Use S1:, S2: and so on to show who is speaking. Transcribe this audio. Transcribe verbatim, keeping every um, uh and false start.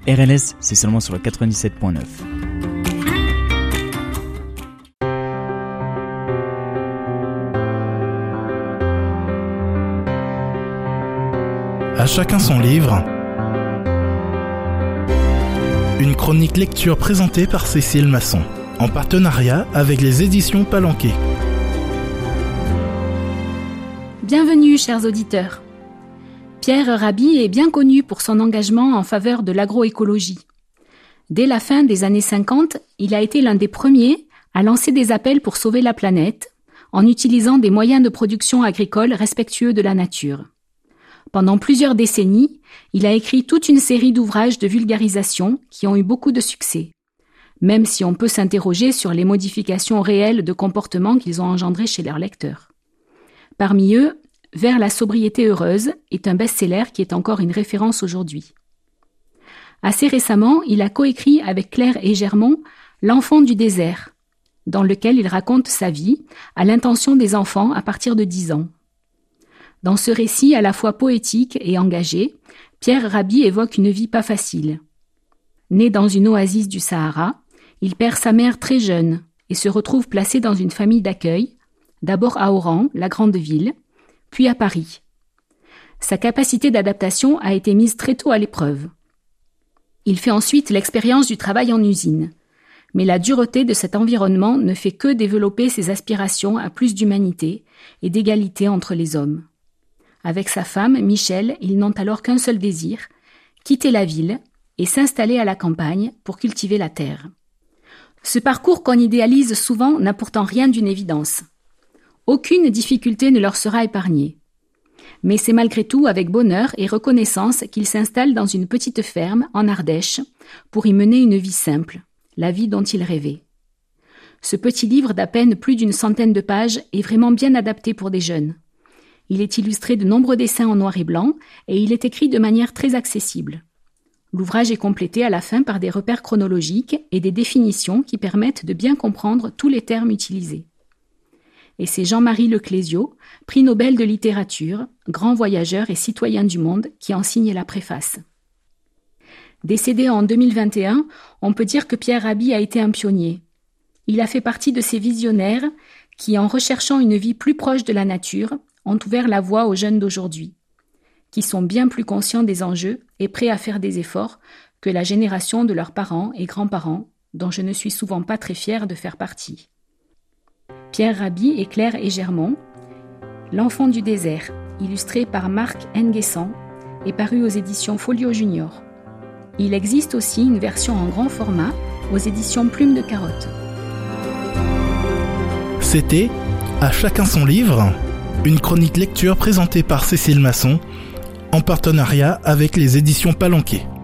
S1: R L S, c'est seulement sur le quatre-vingt-dix-sept point neuf.
S2: À chacun son livre. Une chronique lecture présentée par Cécile Masson, en partenariat avec les éditions Palanquet.
S3: Bienvenue, chers auditeurs. Pierre Rabhi est bien connu pour son engagement en faveur de l'agroécologie. Dès la fin des années cinquante, il a été l'un des premiers à lancer des appels pour sauver la planète, en utilisant des moyens de production agricole respectueux de la nature. Pendant plusieurs décennies, il a écrit toute une série d'ouvrages de vulgarisation qui ont eu beaucoup de succès, même si on peut s'interroger sur les modifications réelles de comportement qu'ils ont engendrées chez leurs lecteurs. Parmi eux, Vers la sobriété heureuse est un best-seller qui est encore une référence aujourd'hui. Assez récemment, il a coécrit avec Claire et Germont L'enfant du désert, dans lequel il raconte sa vie à l'intention des enfants à partir de dix ans. Dans ce récit à la fois poétique et engagé, Pierre Rabhi évoque une vie pas facile. Né dans une oasis du Sahara, il perd sa mère très jeune et se retrouve placé dans une famille d'accueil, d'abord à Oran, la grande ville, puis à Paris. Sa capacité d'adaptation a été mise très tôt à l'épreuve. Il fait ensuite l'expérience du travail en usine, mais la dureté de cet environnement ne fait que développer ses aspirations à plus d'humanité et d'égalité entre les hommes. Avec sa femme, Michel, ils n'ont alors qu'un seul désir, quitter la ville et s'installer à la campagne pour cultiver la terre. Ce parcours qu'on idéalise souvent n'a pourtant rien d'une évidence. Aucune difficulté ne leur sera épargnée. Mais c'est malgré tout avec bonheur et reconnaissance qu'ils s'installent dans une petite ferme en Ardèche pour y mener une vie simple, la vie dont ils rêvaient. Ce petit livre d'à peine plus d'une centaine de pages est vraiment bien adapté pour des jeunes. Il est illustré de nombreux dessins en noir et blanc et il est écrit de manière très accessible. L'ouvrage est complété à la fin par des repères chronologiques et des définitions qui permettent de bien comprendre tous les termes utilisés. Et c'est Jean-Marie Leclésio, prix Nobel de littérature, grand voyageur et citoyen du monde, qui en signe la préface. Décédé en deux mille vingt et un, on peut dire que Pierre Rabhi a été un pionnier. Il a fait partie de ces visionnaires qui, en recherchant une vie plus proche de la nature, ont ouvert la voie aux jeunes d'aujourd'hui, qui sont bien plus conscients des enjeux et prêts à faire des efforts que la génération de leurs parents et grands-parents, dont je ne suis souvent pas très fière de faire partie. Pierre Rabhi et Claire et Germont, L'enfant du désert, illustré par Marc Nguessan et paru aux éditions Folio Junior. Il existe aussi une version en grand format aux éditions Plume de Carotte.
S2: C'était À chacun son livre, une chronique lecture présentée par Cécile Masson en partenariat avec les éditions Palanquet.